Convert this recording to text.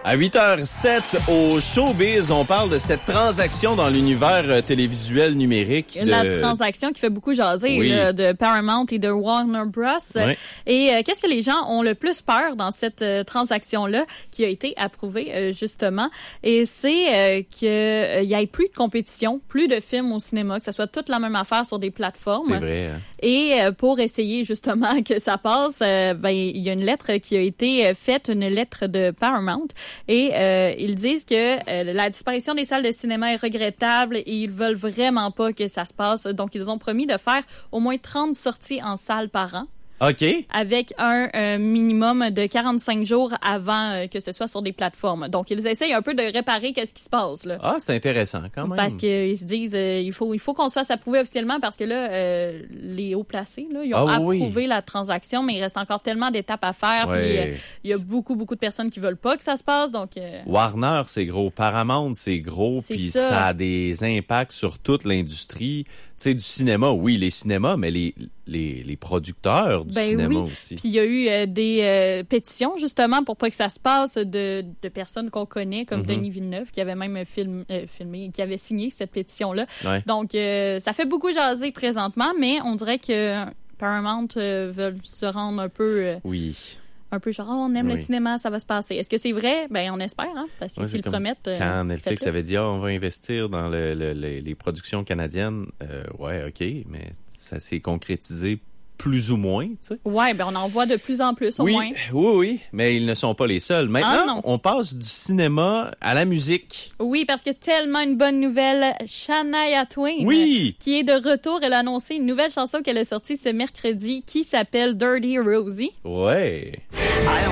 À 8h07 au Showbiz, on parle de cette transaction dans l'univers télévisuel numérique. La transaction qui fait beaucoup jaser là, de Paramount et de Warner Bros. Oui. Et qu'est-ce que les gens ont le plus peur dans cette transaction-là qui a été approuvée justement? Et c'est qu'il y ait plus de compétition, plus de films au cinéma, que ce soit toute la même affaire sur des plateformes. C'est vrai. Hein? Et pour essayer justement que ça passe, il y a une lettre qui a été faite, une lettre de Paramount. Et ils disent que la disparition des salles de cinéma est regrettable et ils veulent vraiment pas que ça se passe. Donc, ils ont promis de faire au moins 30 sorties en salle par an. OK. Avec un minimum de 45 jours avant que ce soit sur des plateformes. Donc, ils essayent un peu de réparer qu'est-ce qui se passe, là. Ah, c'est intéressant, quand même. Parce qu'ils se disent, il faut qu'on se fasse approuver officiellement parce que là, les hauts placés, là, ils ont approuvé la transaction, mais il reste encore tellement d'étapes à faire. Ouais. Puis, il y a beaucoup de personnes qui veulent pas que ça se passe, donc... Warner, c'est gros. Paramount, c'est gros. Puis ça a des impacts sur toute l'industrie. Tu sais, du cinéma, oui, les cinémas, mais les producteurs du cinéma aussi. Puis il y a eu des pétitions, justement, pour pas que ça se passe de personnes qu'on connaît, comme Denis Villeneuve, qui avait même filmé, qui avait signé cette pétition-là. Ouais. Donc, ça fait beaucoup jaser présentement, mais on dirait que Paramount veulent se rendre un peu... un peu genre, on aime le cinéma, ça va se passer. Est-ce que c'est vrai? Ben, on espère, hein, parce que s'ils le promettent... Quand Netflix avait dit, on va investir dans les productions canadiennes, OK, mais ça s'est concrétisé plus ou moins, tu sais. Ouais, ben on en voit de plus en plus, au moins. Oui, mais ils ne sont pas les seuls. Maintenant, on passe du cinéma à la musique. Oui, parce que tellement une bonne nouvelle, Shania Twain, qui est de retour, elle a annoncé une nouvelle chanson qu'elle a sortie ce mercredi qui s'appelle Dirty Rosie. Ouais.